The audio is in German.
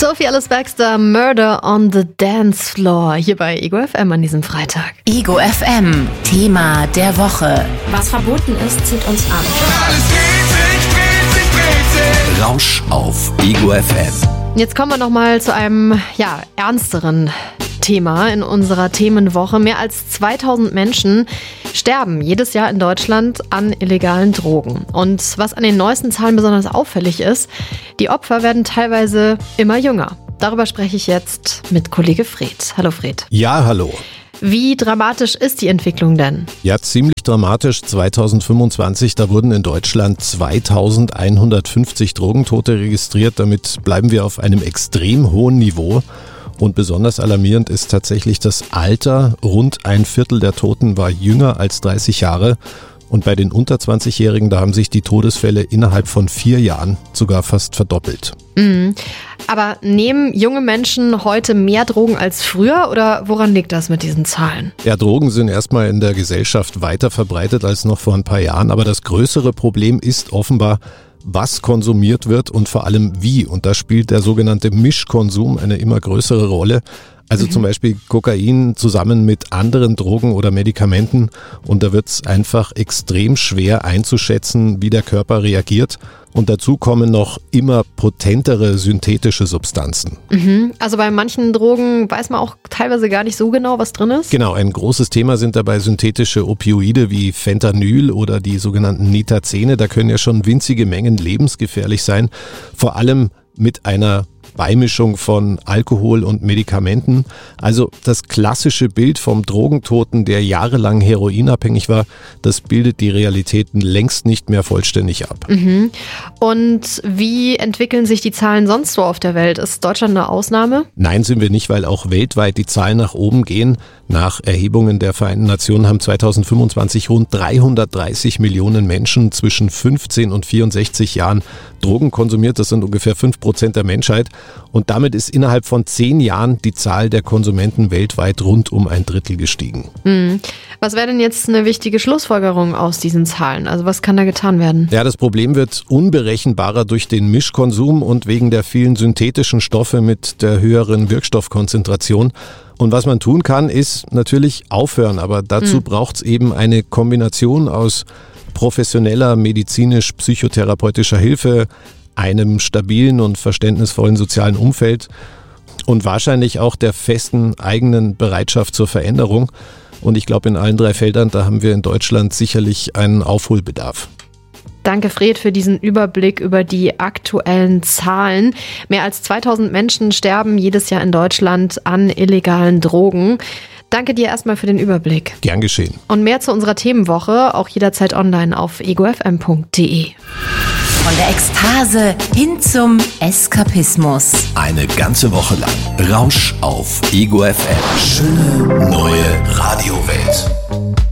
Sophie Ellis-Bextor, Murder on the Dance Floor, hier bei Ego FM an diesem Freitag. Ego FM, Thema der Woche. Was verboten ist, zieht uns an. Rausch auf Ego FM. Jetzt kommen wir nochmal zu einem, ernsteren Thema in unserer Themenwoche. Mehr als 2000 Menschen sterben jedes Jahr in Deutschland an illegalen Drogen. Und was an den neuesten Zahlen besonders auffällig ist, die Opfer werden teilweise immer jünger. Darüber spreche ich jetzt mit Kollege Fred. Hallo Fred. Ja, hallo. Wie dramatisch ist die Entwicklung denn? Ja, ziemlich dramatisch. 2025, da wurden in Deutschland 2150 Drogentote registriert. Damit bleiben wir auf einem extrem hohen Niveau. Und besonders alarmierend ist tatsächlich das Alter. Rund ein Viertel der Toten war jünger als 30 Jahre. Und bei den unter 20-Jährigen, da haben sich die Todesfälle innerhalb von 4 Jahren sogar fast verdoppelt. Aber nehmen junge Menschen heute mehr Drogen als früher oder woran liegt das mit diesen Zahlen? Ja, Drogen sind erstmal in der Gesellschaft weiter verbreitet als noch vor ein paar Jahren. Aber das größere Problem ist offenbar, was konsumiert wird und vor allem wie. Und da spielt der sogenannte Mischkonsum eine immer größere Rolle. Also zum Beispiel Kokain zusammen mit anderen Drogen oder Medikamenten. Und da wird es einfach extrem schwer einzuschätzen, wie der Körper reagiert. Und dazu kommen noch immer potentere synthetische Substanzen. Also bei manchen Drogen weiß man auch teilweise gar nicht so genau, was drin ist? Genau, ein großes Thema sind dabei synthetische Opioide wie Fentanyl oder die sogenannten Nitazene. Da können ja schon winzige Mengen lebensgefährlich sein, vor allem mit einer Beimischung von Alkohol und Medikamenten. Also das klassische Bild vom Drogentoten, der jahrelang heroinabhängig war, das bildet die Realitäten längst nicht mehr vollständig ab. Und wie entwickeln sich die Zahlen sonst so auf der Welt? Ist Deutschland eine Ausnahme? Nein, sind wir nicht, weil auch weltweit die Zahlen nach oben gehen. Nach Erhebungen der Vereinten Nationen haben 2025 rund 330 Millionen Menschen zwischen 15 und 64 Jahren Drogen konsumiert. Das sind ungefähr 5% der Menschheit. Und damit ist innerhalb von 10 Jahren die Zahl der Konsumenten weltweit rund um ein Drittel gestiegen. Was wäre denn jetzt eine wichtige Schlussfolgerung aus diesen Zahlen? Also was kann da getan werden? Ja, das Problem wird unberechenbarer durch den Mischkonsum und wegen der vielen synthetischen Stoffe mit der höheren Wirkstoffkonzentration. Und was man tun kann, ist natürlich aufhören, aber dazu braucht es eben eine Kombination aus professioneller medizinisch-psychotherapeutischer Hilfe, einem stabilen und verständnisvollen sozialen Umfeld und wahrscheinlich auch der festen eigenen Bereitschaft zur Veränderung. Und ich glaube, in allen 3 Feldern, da haben wir in Deutschland sicherlich einen Aufholbedarf. Danke, Fred, für diesen Überblick über die aktuellen Zahlen. Mehr als 2000 Menschen sterben jedes Jahr in Deutschland an illegalen Drogen. Danke dir erstmal für den Überblick. Gern geschehen. Und mehr zu unserer Themenwoche auch jederzeit online auf egofm.de. Von der Ekstase hin zum Eskapismus. Eine ganze Woche lang Rausch auf Ego FM. Schöne neue Radiowelt.